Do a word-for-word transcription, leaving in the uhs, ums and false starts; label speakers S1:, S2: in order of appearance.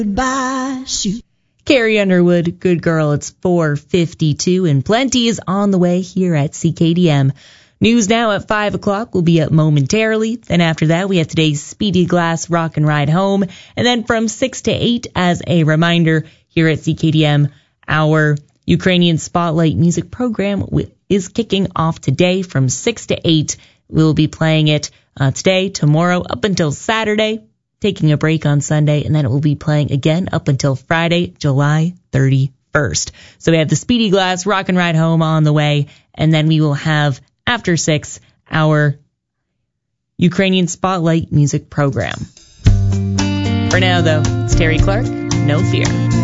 S1: Goodbye, shoot. Carrie Underwood, Good Girl. It's four fifty-two, and plenty is on the way here at C K D M. News now at five o'clock will be up momentarily. Then after that, we have today's Speedy Glass Rock and Ride Home. And then from six to eight, as a reminder, here at C K D M, our Ukrainian Spotlight music program is kicking off today from six to eight. We'll be playing it uh, today, tomorrow, up until Saturday, taking a break on Sunday, and then it will be playing again up until Friday, July thirty-first. So we have the Speedy Glass Rock and Ride Home on the way, and then we will have, after six, our Ukrainian Spotlight music program. For now, though, it's Terry Clark, No Fear.